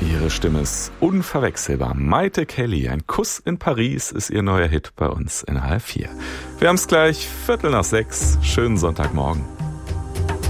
Ihre Stimme ist unverwechselbar. Maite Kelly, ein Kuss in Paris ist ihr neuer Hit bei uns in HR4. Wir haben es gleich 5:45. Schönen Sonntagmorgen.